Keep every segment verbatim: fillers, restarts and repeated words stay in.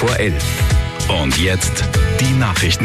vor elf. Und jetzt die Nachrichten.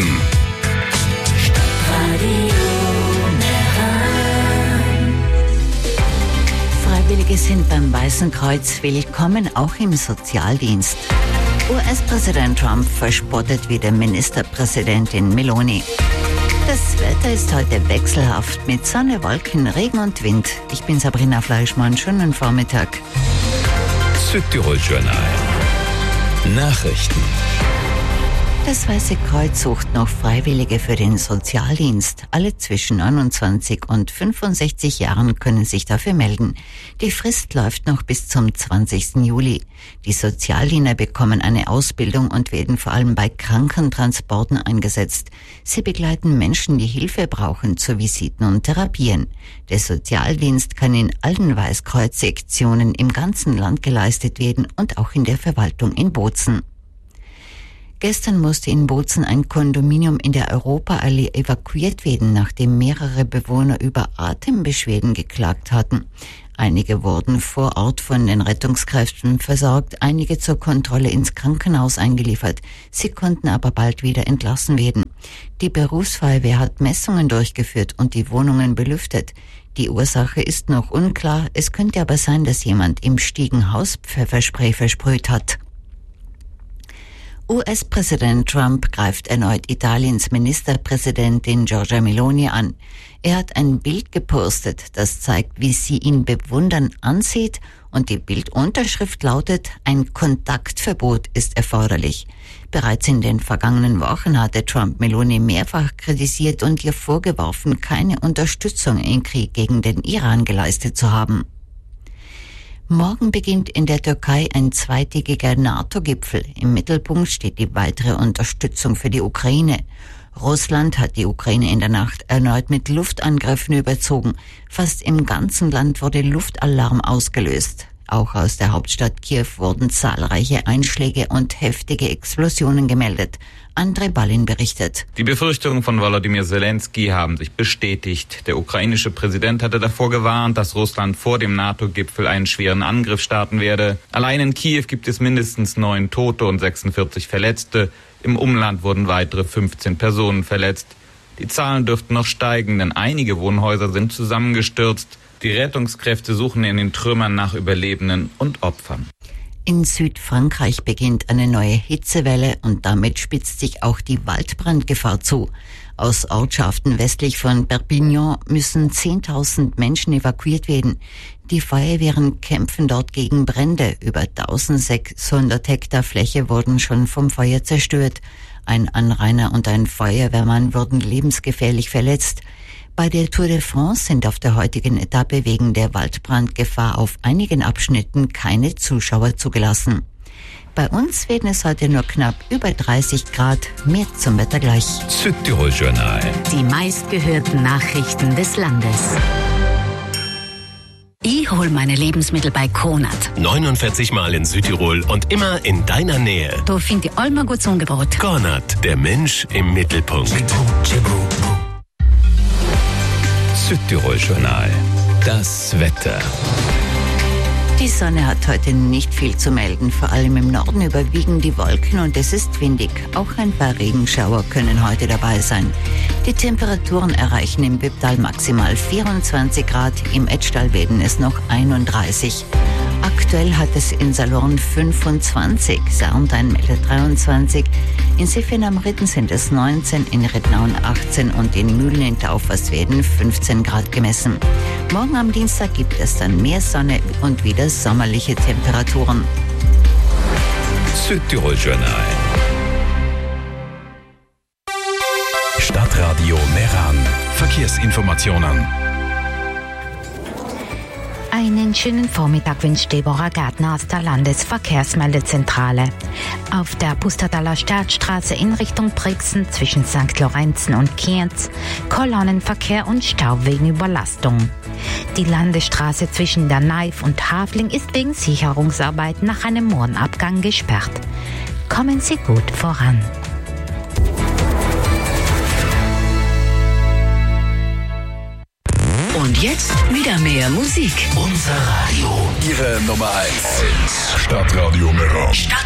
Freiwillige sind beim Weißen Kreuz willkommen, auch im Sozialdienst. U S-Präsident Trump verspottet wieder Ministerpräsidentin Meloni. Das Wetter ist heute wechselhaft mit Sonne, Wolken, Regen und Wind. Ich bin Sabrina Fleischmann, schönen Vormittag. Südtirol-Journal. Nachrichten. Das Weiße Kreuz sucht noch Freiwillige für den Sozialdienst. Alle zwischen neunundzwanzig und fünfundsechzig Jahren können sich dafür melden. Die Frist läuft noch bis zum zwanzigsten Juli. Die Sozialdiener bekommen eine Ausbildung und werden vor allem bei Krankentransporten eingesetzt. Sie begleiten Menschen, die Hilfe brauchen, zu Visiten und Therapien. Der Sozialdienst kann in allen Weißkreuz-Sektionen im ganzen Land geleistet werden und auch in der Verwaltung in Bozen. Gestern musste in Bozen ein Kondominium in der Europaallee evakuiert werden, nachdem mehrere Bewohner über Atembeschwerden geklagt hatten. Einige wurden vor Ort von den Rettungskräften versorgt, einige zur Kontrolle ins Krankenhaus eingeliefert. Sie konnten aber bald wieder entlassen werden. Die Berufsfeuerwehr hat Messungen durchgeführt und die Wohnungen belüftet. Die Ursache ist noch unklar, es könnte aber sein, dass jemand im Stiegenhaus Pfefferspray versprüht hat. U S-Präsident Trump greift erneut Italiens Ministerpräsidentin Giorgia Meloni an. Er hat ein Bild gepostet, das zeigt, wie sie ihn bewundernd ansieht, und die Bildunterschrift lautet: Ein Kontaktverbot ist erforderlich. Bereits in den vergangenen Wochen hatte Trump Meloni mehrfach kritisiert und ihr vorgeworfen, keine Unterstützung im Krieg gegen den Iran geleistet zu haben. Morgen beginnt in der Türkei ein zweitägiger NATO-Gipfel. Im Mittelpunkt steht die weitere Unterstützung für die Ukraine. Russland hat die Ukraine in der Nacht erneut mit Luftangriffen überzogen. Fast im ganzen Land wurde Luftalarm ausgelöst. Auch aus der Hauptstadt Kiew wurden zahlreiche Einschläge und heftige Explosionen gemeldet. André Ballin berichtet. Die Befürchtungen von Volodymyr Zelensky haben sich bestätigt. Der ukrainische Präsident hatte davor gewarnt, dass Russland vor dem NATO-Gipfel einen schweren Angriff starten werde. Allein in Kiew gibt es mindestens neun Tote und sechsundvierzig Verletzte. Im Umland wurden weitere fünfzehn Personen verletzt. Die Zahlen dürften noch steigen, denn einige Wohnhäuser sind zusammengestürzt. Die Rettungskräfte suchen in den Trümmern nach Überlebenden und Opfern. In Südfrankreich beginnt eine neue Hitzewelle und damit spitzt sich auch die Waldbrandgefahr zu. Aus Ortschaften westlich von Perpignan müssen zehntausend Menschen evakuiert werden. Die Feuerwehren kämpfen dort gegen Brände. Über eintausendsechshundert Hektar Fläche wurden schon vom Feuer zerstört. Ein Anrainer und ein Feuerwehrmann wurden lebensgefährlich verletzt. Bei der Tour de France sind auf der heutigen Etappe wegen der Waldbrandgefahr auf einigen Abschnitten keine Zuschauer zugelassen. Bei uns werden es heute nur knapp über dreißig Grad, mehr zum Wetter gleich. Südtirol-Journal. Die meistgehörten Nachrichten des Landes. Ich hole meine Lebensmittel bei Konrad. neunundvierzig Mal in Südtirol und immer in deiner Nähe. Da finde ich allmal gutes Angebot. Konrad, der Mensch im Mittelpunkt. Südtirol-Journal. Das Wetter. Die Sonne hat heute nicht viel zu melden. Vor allem im Norden überwiegen die Wolken und es ist windig. Auch ein paar Regenschauer können heute dabei sein. Die Temperaturen erreichen im Bübtal maximal vierundzwanzig Grad, im Etschtal werden es noch einunddreißig. Aktuell hat es in Salorn fünfundzwanzig, Sarntein meldet dreiundzwanzig, in Sefien am Ritten sind es neunzehn, in Rittnauen achtzehn und in Mühlen in Taufers werden fünfzehn Grad gemessen. Morgen am Dienstag gibt es dann mehr Sonne und wieder sommerliche Temperaturen. Südtirol-Journal. Stadtradio Meran. Verkehrsinformationen. Einen schönen Vormittag wünscht Deborah Gärtner aus der Landesverkehrsmeldezentrale. Auf der Pustertaler Stadtstraße in Richtung Brixen zwischen Sankt Lorenzen und Kienz Kolonnenverkehr und Stau wegen Überlastung. Die Landesstraße zwischen der Neif und Havling ist wegen Sicherungsarbeit nach einem Mohrenabgang gesperrt. Kommen Sie gut voran. Und jetzt wieder mehr Musik. Unser Radio. Ihre Nummer eins. Stadtradio Meran.